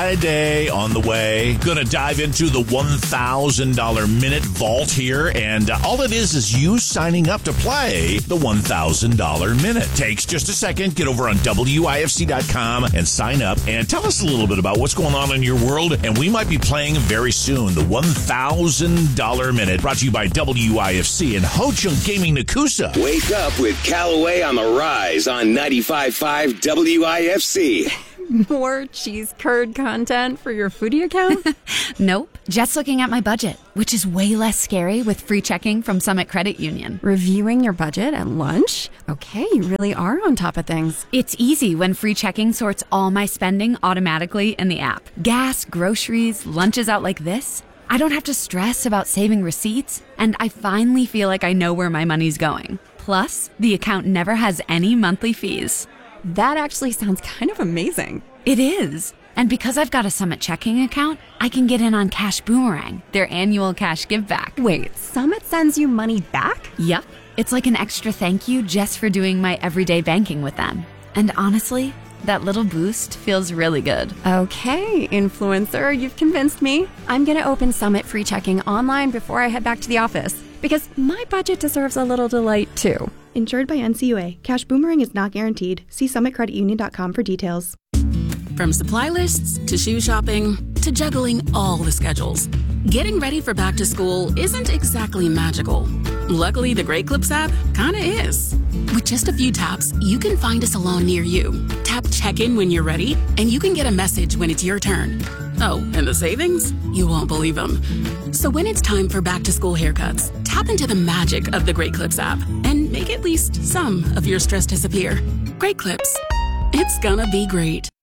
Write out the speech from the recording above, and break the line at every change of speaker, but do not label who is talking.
Friday on the way. Gonna dive into the $1,000 minute vault here, and all it is you signing up to play the $1,000 minute. Takes just a second. Get over on WIFC.com and sign up and tell us a little bit about what's going on in your world, and we might be playing very soon. The $1,000 minute, brought to you by WIFC and Ho Chunk Gaming Nakusa.
Wake up with Callaway on the Rise on 95.5 WIFC.
More cheese curd content for your foodie account?
Nope. Just looking at my budget, which is way less scary with free checking from Summit Credit Union.
Reviewing your budget at lunch? Okay, you really are on top of things.
It's easy when free checking sorts all my spending automatically in the app. Gas, groceries, lunches out like this. I don't have to stress about saving receipts, and I finally feel like I know where my money's going. Plus, the account never has any monthly fees.
That actually sounds kind of amazing.
It is. And because I've got a Summit checking account, I can get in on Cash Boomerang, their annual cash give back.
Wait, Summit sends you money back?
Yep. It's like an extra thank you just for doing my everyday banking with them. And honestly, that little boost feels really good.
Okay, influencer, you've convinced me. I'm going to open Summit free checking online before I head back to the office, because my budget deserves a little delight too.
Insured by NCUA. Cash Boomerang is not guaranteed. See summitcreditunion.com for details.
From supply lists to shoe shopping to juggling all the schedules, getting ready for back to school isn't exactly magical. Luckily, the Great Clips app kinda is. With just a few taps, you can find a salon near you. Tap check-in when you're ready, and you can get a message when it's your turn. Oh, and the savings? You won't believe them. So when it's time for back-to-school haircuts, tap into the magic of the Great Clips app and make at least some of your stress disappear. Great Clips. It's gonna be great.